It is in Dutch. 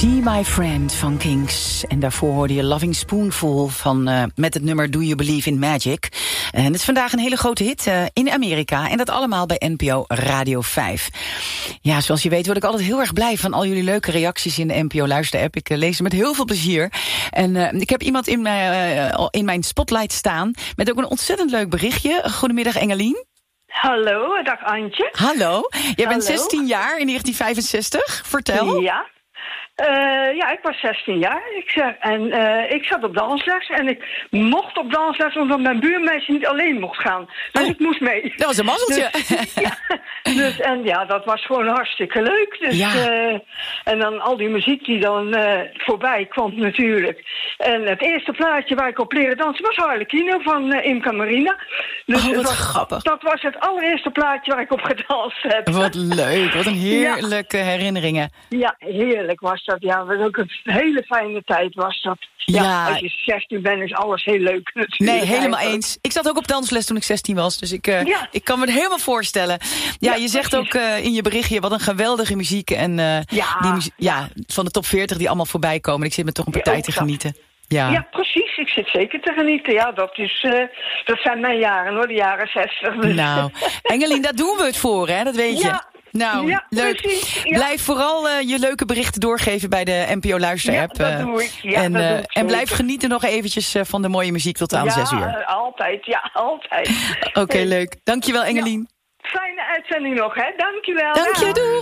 See My Friend van Kings. En daarvoor hoorde je Loving Spoonful met het nummer Do You Believe in Magic. En het is vandaag een hele grote hit in Amerika. En dat allemaal bij NPO Radio 5. Ja, zoals je weet word ik altijd heel erg blij van al jullie leuke reacties in de NPO Luister-app. Ik lees ze met heel veel plezier. En ik heb iemand in mijn spotlight staan met ook een ontzettend leuk berichtje. Goedemiddag Engelien. Hallo, dag Antje. Hallo, jij bent 16 jaar in 1965. Vertel. Ja. Ik was 16 jaar. Ik zat op dansles en ik mocht op dansles omdat mijn buurmeisje niet alleen mocht gaan. Dus ik moest mee. Dat was een mazzeltje. Dat was gewoon hartstikke leuk. Dus, en dan al die muziek die dan voorbij kwam natuurlijk. En het eerste plaatje waar ik op leerde dansen was Harlequino van Imca Marina. Dus wat grappig. Dat was het allereerste plaatje waar ik op gedanst heb. Wat leuk, wat een heerlijke herinneringen. Ja, heerlijk was dat. Ja, was ook een hele fijne tijd was dat. Ja, als je 16 bent is alles heel leuk natuurlijk. Nee, helemaal eens. Ik zat ook op dansles toen ik 16 was, dus ik kan me het helemaal voorstellen. Ja, je zegt ook in je berichtje wat een geweldige muziek en van de top 40 die allemaal voorbij komen. Ik zit me toch een partij te genieten. Ja, precies. Ik zit zeker te genieten. Ja, dat zijn mijn jaren hoor, de jaren 60. Dus. Nou, Engelien, daar doen we het voor, hè? Dat weet je. Ja. Nou, leuk. Precies, ja. Blijf vooral je leuke berichten doorgeven bij de NPO Luister-app. Ja, dat doe ik. En blijf genieten nog eventjes van de mooie muziek tot aan 6 uur. Ja, altijd. Ja, altijd. Oké, leuk. Dankjewel, Engelien. Ja. Fijne uitzending nog, hè. Dankjewel. Dank je, doeg.